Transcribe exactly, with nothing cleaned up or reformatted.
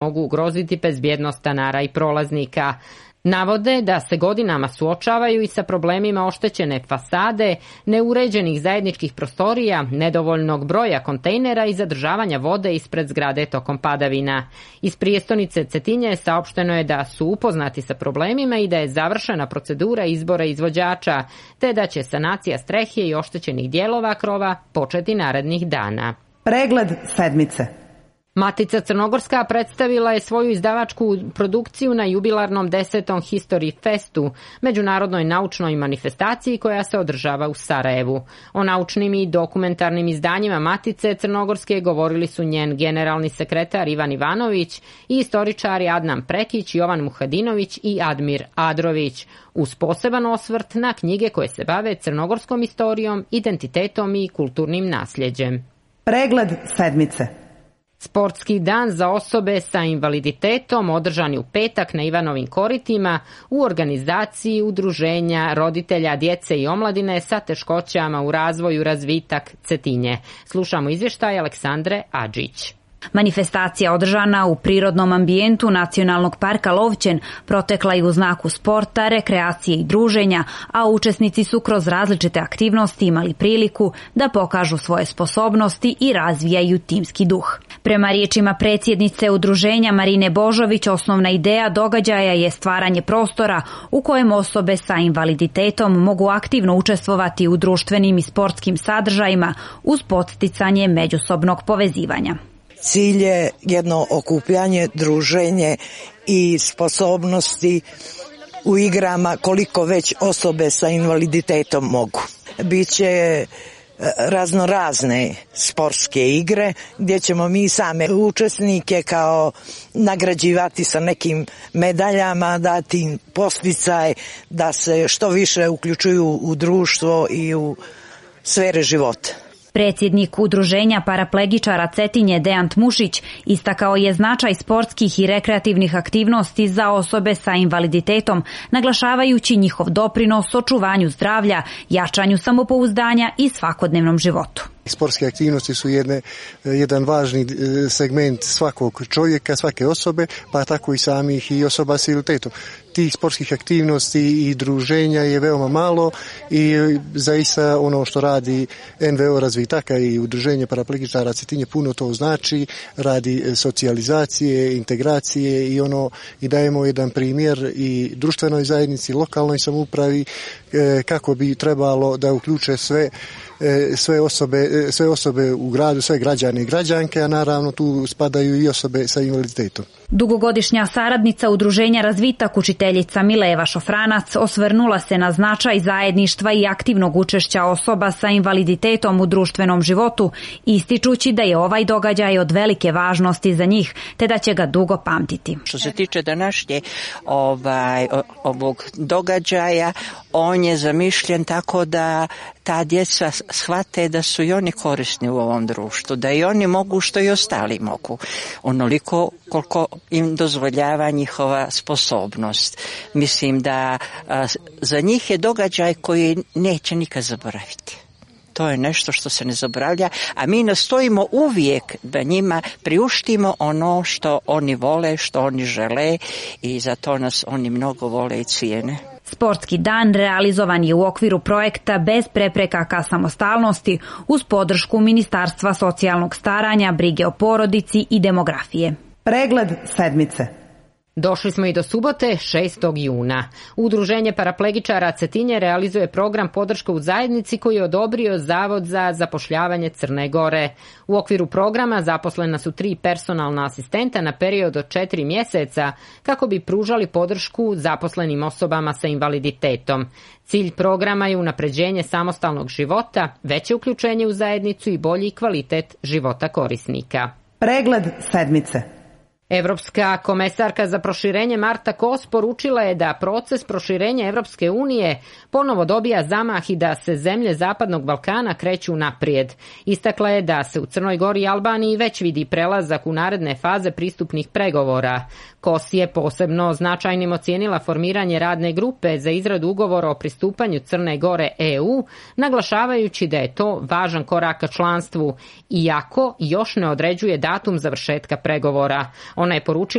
mogu ugroziti bezbjednost stanara i prolaznika. Navode da se godinama suočavaju i sa problemima oštećene fasade, neuređenih zajedničkih prostorija, nedovoljnog broja kontejnera i zadržavanja vode ispred zgrade tokom padavina. Iz prijestolnice Cetinje saopšteno je da su upoznati sa problemima i da je završena procedura izbora izvođača, te da će sanacija strehe i oštećenih dijelova krova početi narednih dana. Pregled sedmice. Matica Crnogorska predstavila je svoju izdavačku produkciju na jubilarnom desetom History Festu, međunarodnoj naučnoj manifestaciji koja se održava u Sarajevu. O naučnim i dokumentarnim izdanjima Matice Crnogorske govorili su njen generalni sekretar Ivan Ivanović i istoričari Adnan Prekić, Jovan Muhadinović i Admir Adrović, uz poseban osvrt na knjige koje se bave crnogorskom istorijom, identitetom i kulturnim nasljeđem. Pregled sedmice. Sportski dan za osobe sa invaliditetom održan je u petak na Ivanovim koritima u organizaciji Udruženja roditelja djece i omladine sa teškoćama u razvoju razvitak Cetinje. Slušamo izvještaj Aleksandre Adžić. Manifestacija održana u prirodnom ambijentu Nacionalnog parka Lovćen protekla je u znaku sporta, rekreacije i druženja, a učesnici su kroz različite aktivnosti imali priliku da pokažu svoje sposobnosti i razvijaju timski duh. Prema riječima predsjednice udruženja Marine Božović, osnovna ideja događaja je stvaranje prostora u kojem osobe sa invaliditetom mogu aktivno učestvovati u društvenim i sportskim sadržajima uz podsticanje međusobnog povezivanja. Cilj je jedno okupljanje, druženje i sposobnosti u igrama koliko već osobe sa invaliditetom mogu. Biće raznorazne sportske igre gdje ćemo mi same učesnike kao nagrađivati sa nekim medaljama, dati im podsticaj da se što više uključuju u društvo i u sfere života. Predsjednik udruženja paraplegičara Cetinje Dejan Tmušić istakao je značaj sportskih i rekreativnih aktivnosti za osobe sa invaliditetom, naglašavajući njihov doprinos očuvanju zdravlja, jačanju samopouzdanja i svakodnevnom životu. Sportske aktivnosti su jedne, jedan važni segment svakog čovjeka, svake osobe, pa tako i samih i osoba s invaliditetom. Tih sportskih aktivnosti i druženja je veoma malo i zaista ono što radi N V O Razvitaka i udruženje paraplegičara Cetinje puno to znači, radi socijalizacije, integracije i ono i dajemo jedan primjer i društvenoj zajednici, lokalnoj samoupravi kako bi trebalo da uključe sve sve osobe, sve osobe u gradu, sve građane i građanke, a naravno tu spadaju i osobe sa invaliditetom. Dugogodišnja saradnica udruženja Razvitak, učiteljica Mileva Šofranac, osvrnula se na značaj zajedništva i aktivnog učešća osoba sa invaliditetom u društvenom životu, ističući da je ovaj događaj od velike važnosti za njih, te da će ga dugo pamtiti. Što se tiče današnje ovaj, ovog događaja, on je zamišljen tako da ta djeca shvate da su i oni korisni u ovom društvu, da i oni mogu što i ostali mogu, onoliko koliko im dozvoljava njihova sposobnost. Mislim da a, za njih je događaj koji neće nikad zaboraviti. To je nešto što se ne zaboravlja, a mi nastojimo uvijek da njima priuštimo ono što oni vole, što oni žele i zato nas oni mnogo vole i cijene. Sportski dan realizovan je u okviru projekta Bez prepreka ka samostalnosti uz podršku Ministarstva socijalnog staranja, brige o porodici i demografije. Pregled sedmice. Došli smo i do subote, šestog juna. Udruženje paraplegičara Cetinje realizuje program podrška u zajednici koji je odobrio Zavod za zapošljavanje Crne Gore. U okviru programa zaposlena su tri personalna asistenta na period od četiri mjeseca kako bi pružali podršku zaposlenim osobama sa invaliditetom. Cilj programa je unapređenje samostalnog života, veće uključenje u zajednicu i bolji kvalitet života korisnika. Pregled sedmice. Evropska komesarka za proširenje Marta Kos poručila je da proces proširenja Evropske unije ponovo dobija zamah i da se zemlje Zapadnog Balkana kreću naprijed. Istakla je da se u Crnoj Gori i Albaniji već vidi prelazak u naredne faze pristupnih pregovora. Kos je posebno značajnim ocijenila formiranje radne grupe za izradu ugovora o pristupanju Crne Gore E U, naglašavajući da je to važan korak ka članstvu, iako još ne određuje datum završetka pregovora. Ona je poručila